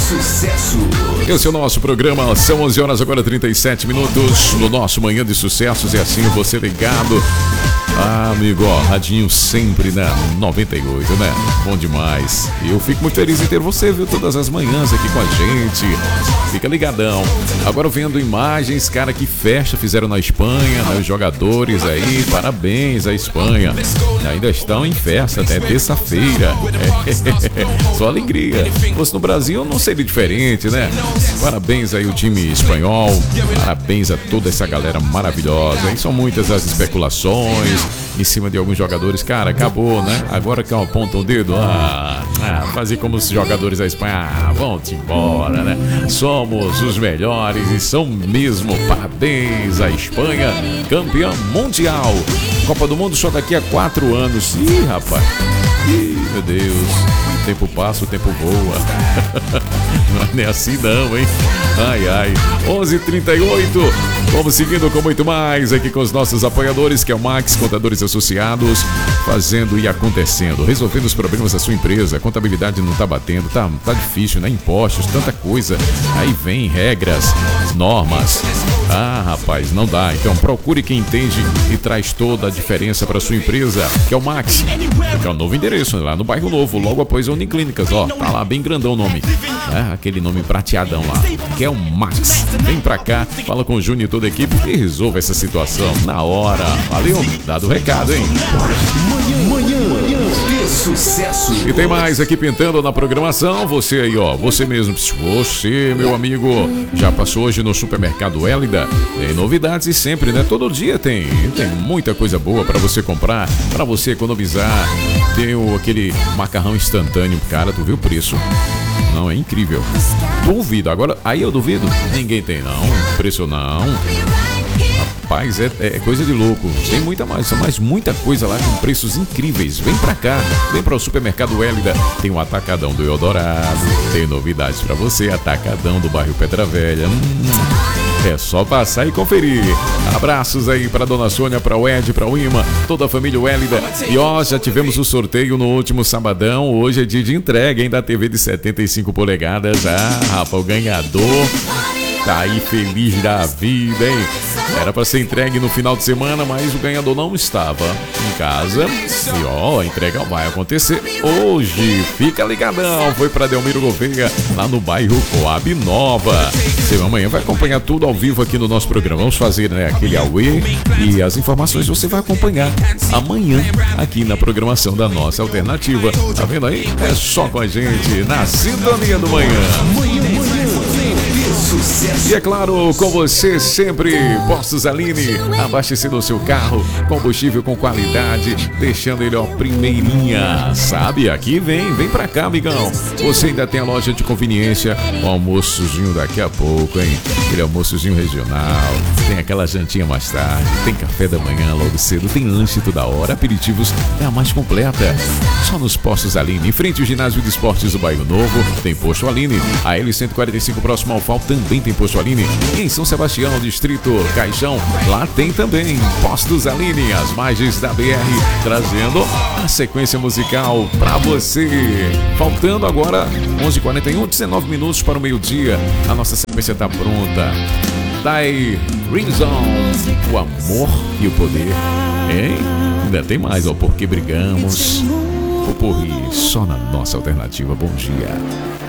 Sucesso. Esse é o nosso programa, são 11 horas agora 37 minutos no nosso Manhã de Sucessos. É assim, você ligado. Ah, amigo, ó, radinho sempre na 98, né? Bom demais. Eu fico muito feliz em ter você, viu, todas as manhãs aqui com a gente. Fica ligadão. Agora vendo imagens, cara, que festa fizeram na Espanha, né? Os jogadores aí, parabéns à Espanha. Ainda estão em festa até terça-feira. Só alegria. Se fosse no Brasil, não seria diferente, né? Parabéns aí o time espanhol. Parabéns a toda essa galera maravilhosa. E são muitas as especulações em cima de alguns jogadores. Cara, acabou, né? Agora que apontam o dedo, fazer como os jogadores da Espanha, vão-te embora, né? Somos os melhores e são mesmo. Parabéns à Espanha, campeã mundial. Copa do Mundo só daqui a 4 anos. Ih, rapaz. Ih, meu Deus. O tempo passa, o tempo voa. Não é assim não, hein? Ai, ai. 11h38. Vamos seguindo com muito mais aqui com os nossos apoiadores, que é o Max Contadores Associados, fazendo e acontecendo, resolvendo os problemas da sua empresa. A contabilidade não tá batendo, tá difícil, né? Impostos, tanta coisa. Aí vem regras, normas. Ah, rapaz, não dá. Então procure quem entende e traz toda a diferença para sua empresa, que é o Max. Que é o novo endereço, lá no bairro Novo, logo após a Uniclínicas, ó. Tá lá bem grandão o nome, né? Aquele nome prateadão lá, que é o Max. Vem pra cá, fala com o Júnior e toda a equipe e resolva essa situação na hora. Valeu? Dado o recado, hein? Manhã de Sucesso. E tem mais aqui pintando na programação. Você aí, ó, você mesmo, você, meu amigo, já passou hoje no supermercado Hélida? Tem novidades e sempre, né? Todo dia tem muita coisa boa pra você comprar, pra você economizar. Tem aquele macarrão instantâneo, cara, tu viu o preço? Não, é incrível. Duvido, agora, aí eu duvido. Ninguém tem não, preço não. Rapaz, é coisa de louco. Tem muita coisa lá com preços incríveis. Vem pra cá, vem para o supermercado Hélida. Tem o Atacadão do Eldorado. Tem novidades pra você, Atacadão do bairro Pedra Velha. É só passar e conferir. Abraços aí pra Dona Sônia, pra o Ed, pra o Ima, toda a família Hélida. E ó, já tivemos o sorteio no último sabadão. Hoje é dia de entrega, hein, da TV de 75 polegadas. Ah, rapaz, o ganhador tá aí feliz da vida, hein? Era pra ser entregue no final de semana, mas o ganhador não estava em casa. E ó, a entrega vai acontecer hoje. Fica ligadão. Foi pra Delmiro Gouveia, lá no bairro Coab Nova. Você amanhã vai acompanhar tudo ao vivo aqui no nosso programa. Vamos fazer, né, aquele auê. E as informações você vai acompanhar amanhã aqui na programação da nossa alternativa. Tá vendo aí? É só com a gente na sintonia do manhã. E é claro, com você sempre, Postos Aline, abastecendo o seu carro, combustível com qualidade, deixando ele, ó, primeirinha, sabe? Aqui vem pra cá, amigão. Você ainda tem a loja de conveniência, o almoçozinho daqui a pouco, hein? Aquele almoçozinho regional, tem aquela jantinha mais tarde, tem café da manhã logo cedo, tem lanche toda hora, aperitivos é a mais completa. Só nos Postos Aline, em frente ao ginásio de esportes do Bairro Novo, tem Posto Aline, a L145 próximo ao FAO também tem Posto Aline. E em São Sebastião, distrito Caixão, lá tem também Postos Aline, as margens da BR, trazendo a sequência musical pra você. Faltando agora 11h41, 19 minutos para o meio-dia. A nossa sequência tá pronta. Dai Reason, o amor e o poder. Hein? Ainda tem mais, ó, Porque Brigamos. O Porri, só na nossa alternativa. Bom dia.